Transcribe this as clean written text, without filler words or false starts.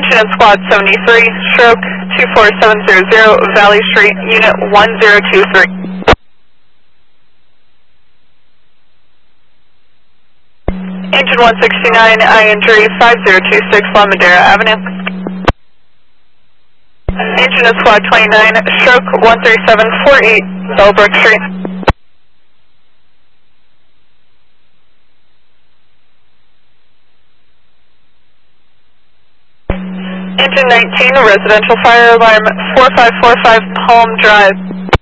Engine in Squad 73, stroke 24700, Valley Street, Unit 1023. Engine 169, eye injury 5026 La Madera Avenue. Engine in Squad 29, stroke 13748, Bellbrook Street. Engine 19, residential fire alarm 4545 Palm Drive.